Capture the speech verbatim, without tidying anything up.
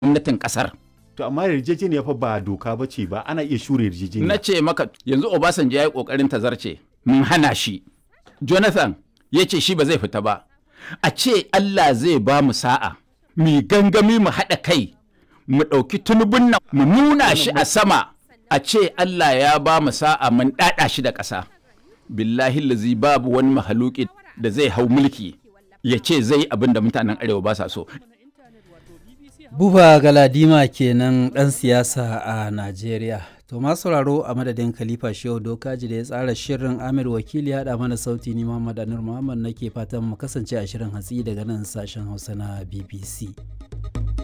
gwamnatin ƙasar. To amma yarjejeniya fa ba doka ba ce ba, ana iya shure yarjejeniya. Na ce maka yanzu Obasanjo ya yi ƙoƙarin tazarce mun hana shi. Jonathan ya ce shi ba zai fita ba. A ce Allah zai ba mu sa'a, mu gangami mu haɗa kai, mu ɗauki tunubun nan mu nuna shi a sama, a ce Allah ya ba mu sa'a mun ɗaɗa shi da ƙasa. Billahi lazi babu wani mahaluki da zai hau mulki ya ce zai abin da mutanen arewa ba sa so. Buba Galadima kenan ɗan siyasa a Najeriya. To masu sauraro a madadin Khalifa Shehu Dokaji da ya tsara shirin, Amir Wakili ya haɗa mana sauti, ni Muhammad Anur Muhammad nake fatan mu kasance a shirin hatsi daga nan sashen Hausa na B B C.